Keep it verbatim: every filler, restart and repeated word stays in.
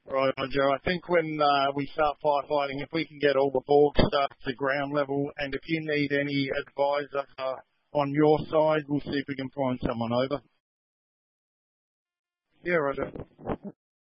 Right, Roger. I think when uh, we start firefighting, if we can get all the borg stuff to ground level, and if you need any advisor uh, on your side, we'll see if we can find someone over. Yeah, Roger.